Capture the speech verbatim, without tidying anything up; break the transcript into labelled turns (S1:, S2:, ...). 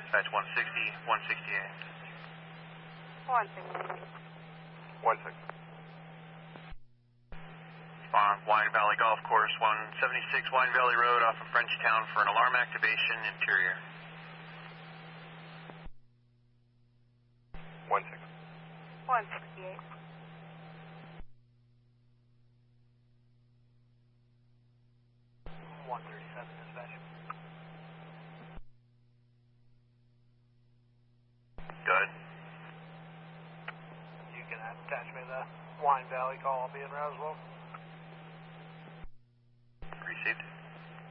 S1: Dispatch one sixty, one sixty-eight.
S2: one sixty.
S3: one sixty.
S1: Spawn, Wine Valley Golf Course, one seventy-six Wine Valley Road off of Frenchtown for an alarm activation, interior.
S3: one sixty.
S2: one sixty-eight.
S4: one thirty-seven, dispatch.
S1: Good.
S4: You can attach me to the Wine Valley call. I'll be in route as well.
S1: Received.